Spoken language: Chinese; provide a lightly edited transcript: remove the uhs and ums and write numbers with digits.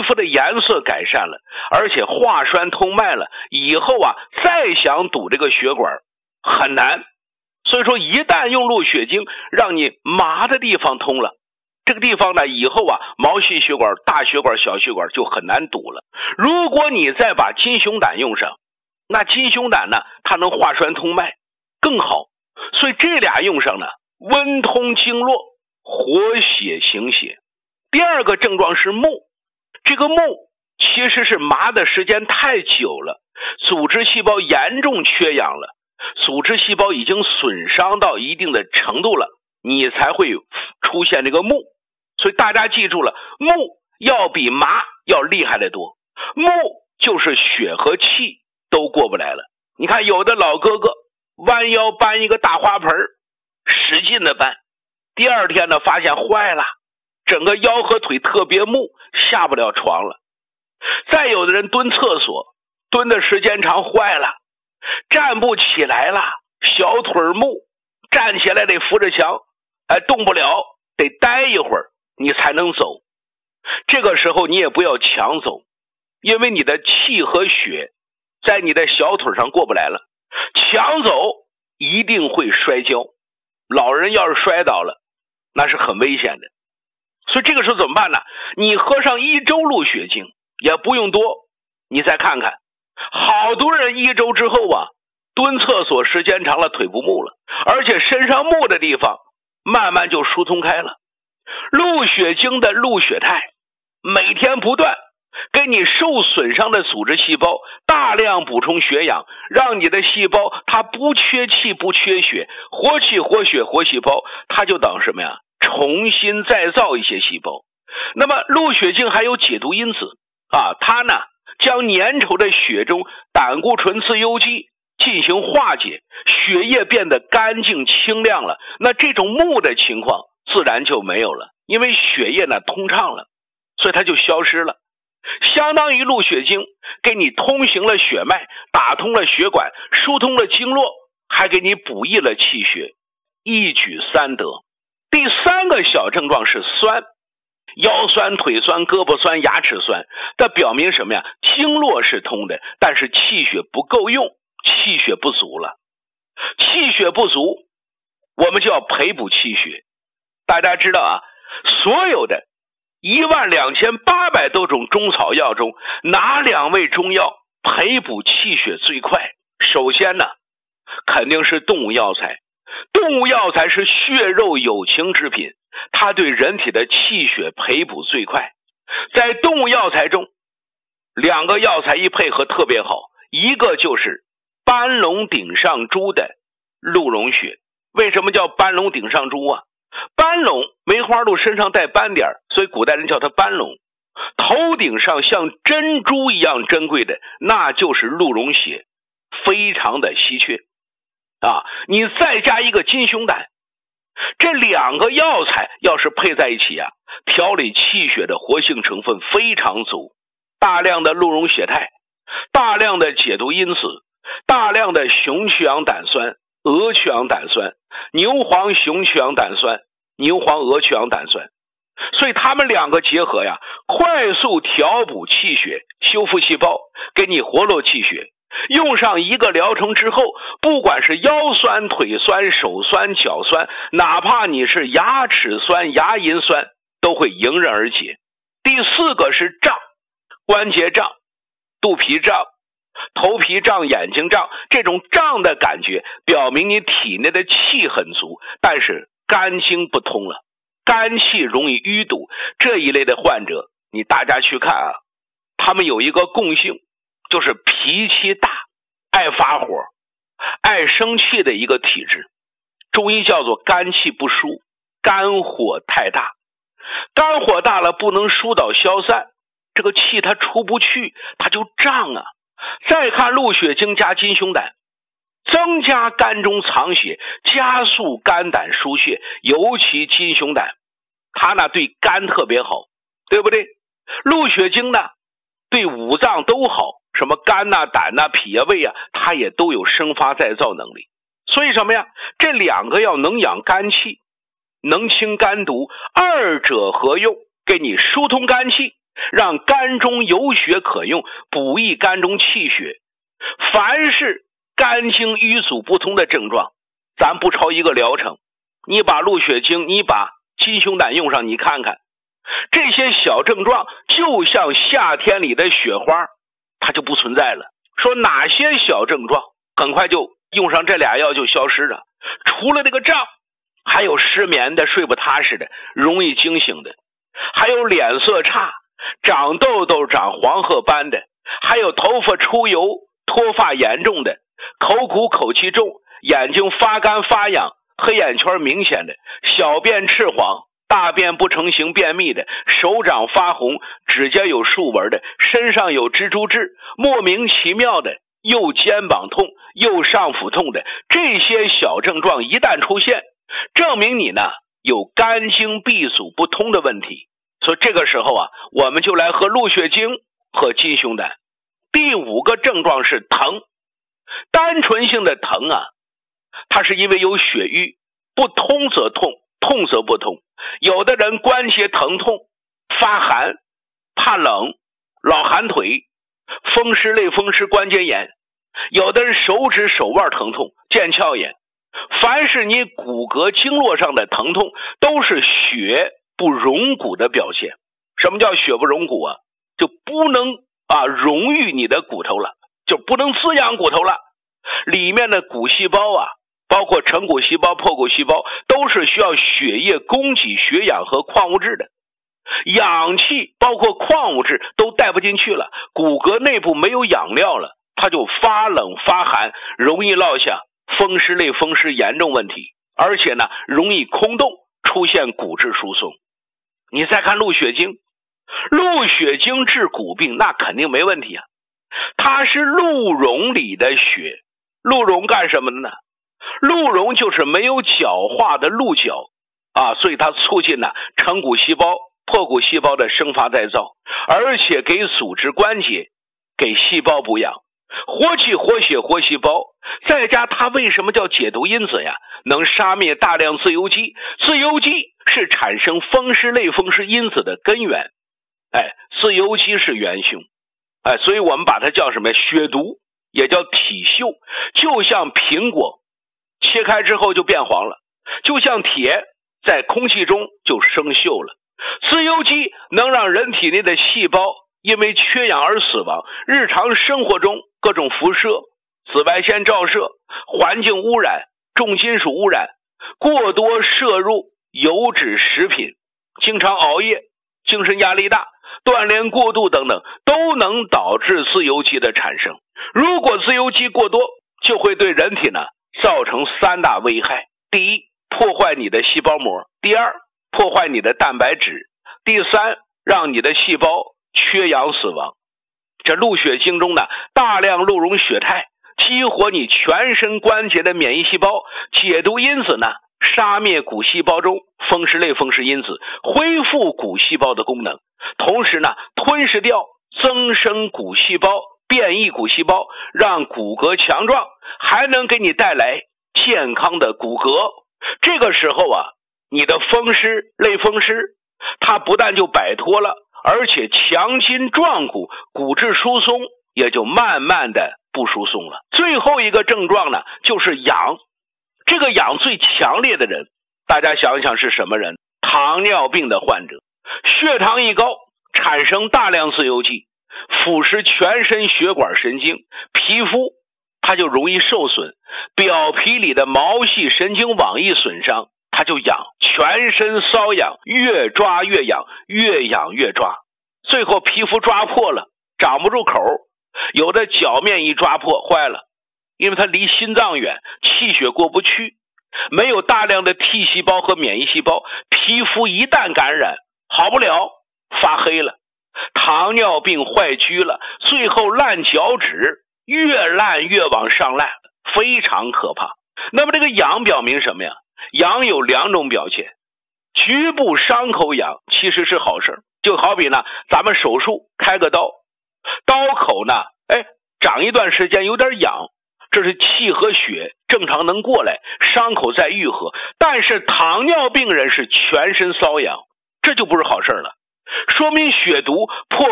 肤的颜色改善了，而且化栓通脉了，以后再想堵这个血管很难。所以说一旦用鹿血精让你麻的地方通了，这个地方呢以后毛细血管、大血管、小血管就很难堵了。如果你再把金熊胆用上，那金熊胆呢它能化栓通脉更好。所以这俩用上呢，温通经络，活血行血。第二个症状是目，这个目其实是麻的时间太久了，组织细胞严重缺氧了，组织细胞已经损伤到一定的程度了，你才会出现这个目。所以大家记住了，目要比麻要厉害得多。目就是血和气都过不来了。你看有的老哥哥弯腰搬一个大花盆，使劲的搬，第二天呢发现坏了，整个腰和腿特别木，下不了床了。再有的人蹲厕所，蹲的时间长坏了，站不起来了，小腿木，站起来得扶着墙，动不了，得待一会儿你才能走。这个时候你也不要强走，因为你的气和血在你的小腿上过不来了，强走一定会摔跤，老人要是摔倒了那是很危险的。所以这个时候怎么办呢？你喝上1周鹿血精也不用多，你再看看好多人1周之后蹲厕所时间长了腿不木了，而且身上木的地方慢慢就疏通开了。鹿血精的鹿血肽每天不断给你受损伤的组织细胞大量补充血氧，让你的细胞它不缺气不缺血，活气活血活细胞，它就等什么呀？重新再造一些细胞。那么鹿血精还有解毒因子它呢将粘稠的血中胆固醇自由基进行化解，血液变得干净清亮了，那这种木的情况自然就没有了，因为血液呢通畅了，所以它就消失了。相当于鹿血精给你通行了血脉，打通了血管，疏通了经络，还给你补益了气血，一举三得。第三个小症状是酸，腰酸、腿酸、胳膊酸、牙齿酸，这表明什么呀？经络是通的，但是气血不够用，气血不足了。气血不足我们就要培补气血。大家知道所有的12800多种中草药中，哪2味中药培补气血最快？首先呢肯定是动物药材。动物药材是血肉有情之品，它对人体的气血培补最快。在动物药材中，2个药材一配合特别好，一个就是斑龙顶上珠的鹿茸血。为什么叫斑龙顶上珠斑龙梅花鹿身上带斑点，所以古代人叫它斑龙。头顶上像珍珠一样珍贵的，那就是鹿茸血，非常的稀缺你再加一个金熊胆，这2个药材要是配在一起调理气血的活性成分非常足，大量的鹿茸血肽，大量的解毒因子，大量的雄曲氧胆酸、鹅曲氧胆酸、牛黄雄曲氧胆酸、牛黄鹅曲氧胆酸，所以它们2个结合快速调补气血，修复细胞，给你活络气血。用上1个疗程之后，不管是腰酸、腿酸、手酸、脚酸，哪怕你是牙齿酸、牙龈酸，都会迎刃而解。第4个是胀，关节胀、肚皮胀、头皮胀、眼睛胀，这种胀的感觉表明你体内的气很足，但是肝经不通了，肝气容易淤堵。这一类的患者你大家去看他们有一个共性，就是脾气大，爱发火，爱生气的一个体质。中医叫做肝气不舒，肝火太大，肝火大了不能疏导消散，这个气它出不去，它就胀再看鹿血精加金熊胆，增加肝中藏血，加速肝胆疏泄，尤其金熊胆它呢对肝特别好，对不对？鹿血精呢对五脏都好，什么肝胆脾胃它也都有生发再造能力。所以什么呀？这2个要能养肝气，能清肝毒，2者合用，给你疏通肝气， 让肝中有血可用，补益肝中气血。凡是肝经瘀阻不通的症状，咱不超一个疗程，你把鹿血精，你把金熊胆用上，你看看这些小症状就像夏天里的雪花，它就不存在了。说哪些小症状很快就用上这俩药就消失了？除了这个胀，还有失眠的、睡不踏实的、容易惊醒的，还有脸色差、长痘痘、长黄褐斑的，还有头发出油、脱发严重的，口苦口气重，眼睛发干发痒，黑眼圈明显的，小便赤黄，大便不成形便秘的，手掌发红，指甲有竖纹的，身上有蜘蛛痣，莫名其妙的右肩膀痛右上腹痛的，这些小症状一旦出现，证明你呢有肝经闭阻不通的问题。所以这个时候啊，我们就来喝鹿血精和金熊胆。第5个症状是疼。单纯性的疼啊，它是因为有血瘀，不通则痛，痛则不通。有的人关节疼痛、发寒、怕冷、老寒腿、风湿类风湿关节炎，有的人手指手腕疼痛、腱鞘炎。凡是你骨骼经络上的疼痛，都是血不容骨的表现。什么叫血不容骨啊？就不能溶育你的骨头了，就不能滋养骨头了。里面的骨细胞啊，包括成骨细胞、破骨细胞，都是需要血液供给血氧和矿物质的。氧气包括矿物质都带不进去了，骨骼内部没有养料了，它就发冷发寒，容易落下风湿类风湿严重问题，而且呢容易空洞，出现骨质疏松。你再看鹿血精，鹿血精治骨病那肯定没问题啊，它是鹿茸里的血。鹿茸干什么的呢？鹿茸就是没有角化的鹿角所以它促进成骨细胞、破骨细胞的生发再造，而且给组织关节、给细胞补养，活气活血活细胞。再加它为什么叫解毒因子呀？能杀灭大量自由基，自由基是产生风湿类风湿因子的根源，自由基是元凶，所以我们把它叫什么？血毒，也叫体锈。就像苹果切开之后就变黄了，就像铁在空气中就生锈了。自由基能让人体内的细胞因为缺氧而死亡。日常生活中各种辐射、紫外线照射、环境污染、重金属污染、过多摄入油脂食品、经常熬夜、精神压力大、锻炼过度等等，都能导致自由基的产生。如果自由基过多，就会对人体造成3大危害。第一，破坏你的细胞膜；第二，破坏你的蛋白质；第三，让你的细胞缺氧死亡。这鹿血精中大量鹿茸血肽激活你全身关节的免疫细胞，解毒因子杀灭骨细胞中风湿类风湿因子，恢复骨细胞的功能，同时吞噬掉增生骨细胞、变异骨细胞，让骨骼强壮，还能给你带来健康的骨骼。这个时候你的风湿类风湿它不但就摆脱了，而且强筋壮骨，骨质疏松也就慢慢的不疏松了。最后一个症状就是痒。这个痒最强烈的人，大家想一想是什么人？糖尿病的患者，血糖一高，产生大量自由基，腐蚀全身血管神经，皮肤它就容易受损，表皮里的毛细神经网一损伤，它就痒，全身瘙痒，越抓越痒，越痒越抓，最后皮肤抓破了，长不住口，有的脚面一抓破坏了，因为它离心脏远，气血过不去，没有大量的 T 细胞和免疫细胞，皮肤一旦感染好不了，发黑了，糖尿病坏疽了，最后烂脚趾，越烂越往上烂，非常可怕。那么这个痒表明什么呀？痒有2种表现，局部伤口痒其实是好事，就好比咱们手术开个刀，刀口长一段时间有点痒，这是气和血正常能过来，伤口在愈合。但是糖尿病人是全身瘙痒，这就不是好事了。 说明血毒破